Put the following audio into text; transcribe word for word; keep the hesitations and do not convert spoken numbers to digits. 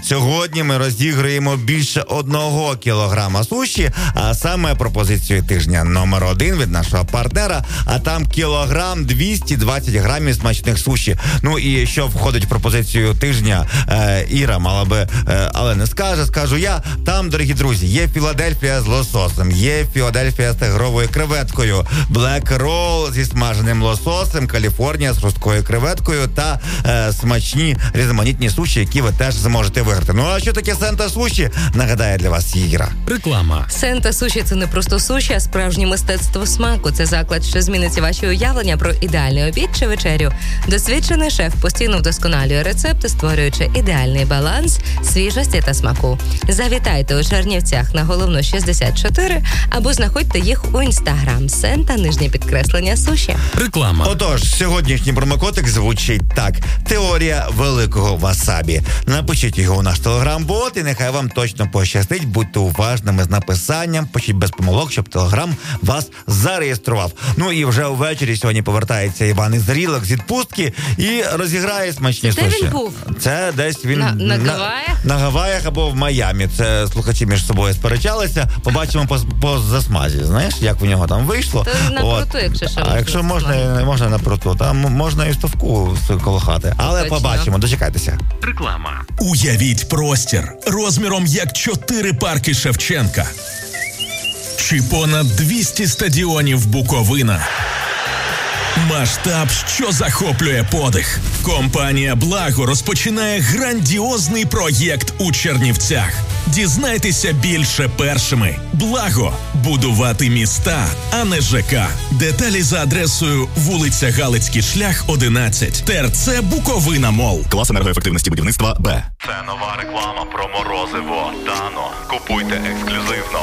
Сьогодні ми розіграємо більше одного кілограма суші, а саме пропозицію тижня номер один від нашого партнера, а там кілограм двісті двадцять грамів смачних суші. Ну і що входить в пропозицію тижня, е, Іра мала би, е, але не скаже, скажу я. Там, дорогі друзі, є Філадельфія з лососем, є Філадельфія з тигровою креветкою, Black Roll зі смаженим лососем, Каліфорнія з хрусткою креветкою та е, смачні різноманітні суші, які ви теж зможете виграти. Ну а що таке Сента Суші? Нагадає для вас Іра. Реклама. Сента Суші – це не просто суші, а справжнє мистецтво смаку. Це заклад, що змінить ваші уявлення про ідеальний обід чи вечерю. Досвідчений шеф постійно вдосконалює рецепти, створюючи ідеальний баланс свіжості та смаку. Завітайте у Чернівцях на Головну шістдесят чотири або знаходьте їх у інстаграм Сента нижнє підкреслення суші. Реклама. Отож, сьогоднішній промокодик звучить так. Теорія великого васабі. Напишіть його у наш телеграм-бот і нехай вам точно пощастить. Будьте уважними з написанням, пишіть без помилок, щоб телеграм вас зареєстрував. Ну і вже увечері сьогодні повертається Іван із Рілок з відпустки і розіграє смачні Де суші. він був? Це десь він... На, на Гаваях? На, на Гаваях або в Майамі. Це слухачі між собою сперечалися. Побачимо по, по засмазі. Знаєш, як в нього там вийшло. То на пруту, якщо що. А якщо можна, можна на пруту. Там можна і стовку коло хати. Але Точно. Побачимо. Дочекайтеся. Реклама. Уявіть простір розміром як чотири парки Шевченка. Чи понад двісті стадіонів Буковина. Масштаб, що захоплює подих. Компанія «Благо» розпочинає грандіозний проєкт у Чернівцях. Дізнайтеся більше першими. «Благо» – будувати міста, а не ЖК. Деталі за адресою вулиця Галицький шлях, одинадцять, ТРЦ Буковина Мол. Клас енергоефективності будівництва Б. Це нова реклама про морозиво Дано. Купуйте ексклюзивно